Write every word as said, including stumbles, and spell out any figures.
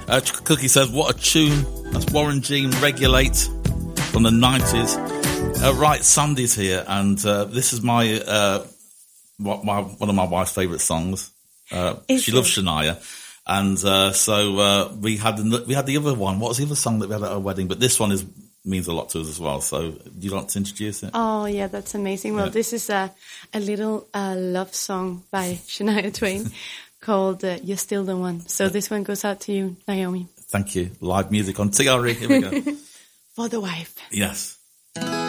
Uh, Cookie says, what a tune. That's Warren G, Regulate, from the nineties. Uh, right, Sandy's here, and uh, this is my, uh, my one of my wife's favourite songs. Uh, she it? loves Shania. And uh, so uh, we had the, we had the other one. What was the other song that we had at our wedding? But this one is means a lot to us as well. So do you like to introduce it? Oh, yeah, that's amazing. Well, yeah. This is a, a little uh, love song by Shania Twain called uh, You're Still the One. So this one goes out to you, Naomi. Thank you. Live music on T R E. Here we go. For the wife. Yes.